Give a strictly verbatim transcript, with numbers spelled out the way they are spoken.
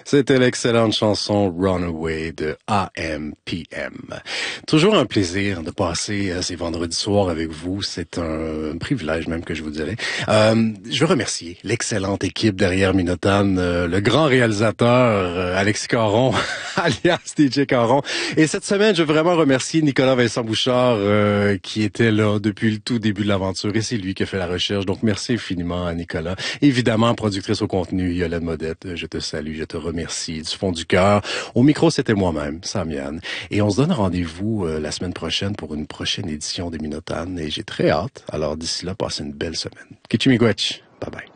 C'était l'excellente chanson Runaway de A M P M. Toujours un plaisir de passer euh, ces vendredis soirs avec vous. C'est un, un privilège même que je vous dirais. Euh, je veux remercier l'excellente équipe derrière Minotan, euh, le grand réalisateur euh, Alexis Caron, alias D J Caron. Et cette semaine, je veux vraiment remercier Nicolas Vincent Bouchard euh, qui était là depuis le tout début de l'aventure. Et c'est lui qui a fait la recherche. Donc merci infiniment à Nicolas. Évidemment, productrice au contenu, Yolande Modette, je te salue, je te remercie du fond du cœur. Au micro, c'était moi-même, Samian. Et on se donne rendez-vous euh, la semaine prochaine pour une prochaine édition des Minotanes. Et j'ai très hâte. Alors d'ici là, passez une belle semaine. Kichimigwech. Bye bye.